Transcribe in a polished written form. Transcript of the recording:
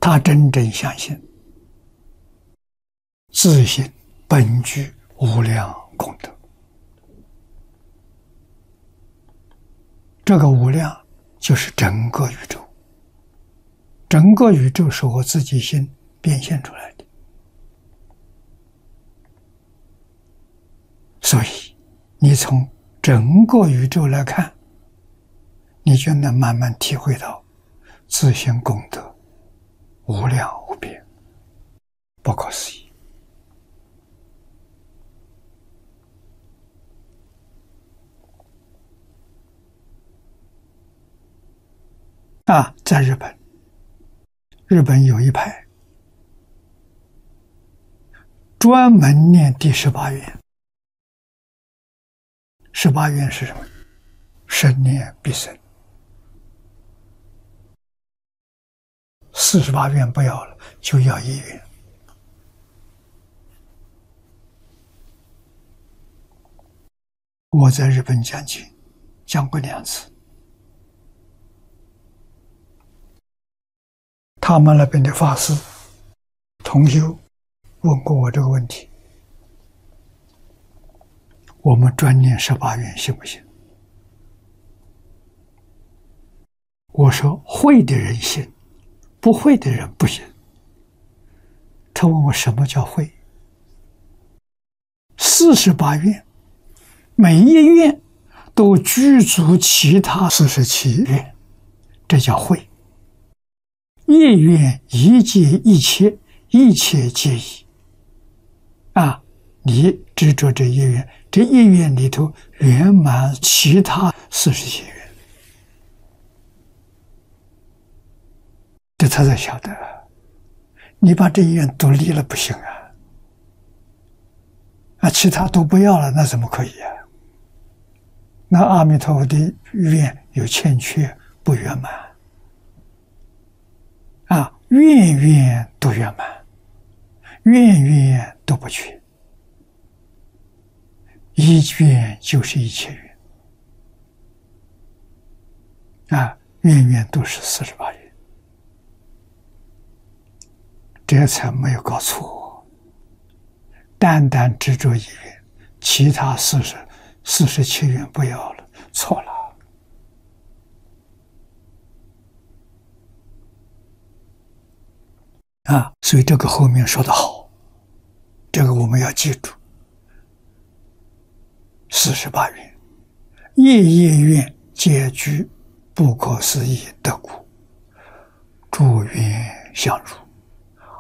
他真正相信自性本具无量功德。这个无量就是整个宇宙，整个宇宙是我自己心变现出来的。所以你从整个宇宙来看，你就能慢慢体会到自性功德无量无边，不可思议。在日本有一派专门念第18愿。18愿是什么？生念必生。48愿不要了，就要1愿。我在日本讲经，讲过2次。他们那边的法师同修问过我这个问题：我们专念18愿行不行？我说会的人行，不会的人不行。他问我什么叫会？48愿，每一愿都具足其他47愿，这叫会。一愿一切一切，一切皆一。你执着这一愿，这一愿里头圆满其他47愿，这他才晓得。你把这一愿都离了不行其他都不要了，那怎么可以啊？那阿弥陀佛的愿有欠缺不圆满愿愿都圆满，愿愿都不缺，一愿就是一切愿愿愿都是48愿，这才没有搞错。单单执着一愿，其他47愿不要了，错了。所以这个后面说得好，这个我们要记住。48愿，夜夜愿皆具不可思议德故，诸愿相如。